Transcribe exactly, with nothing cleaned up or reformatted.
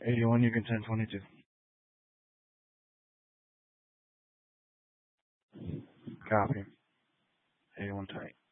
eighty-one, you can ten twenty-two. Copy. eighty-one tight.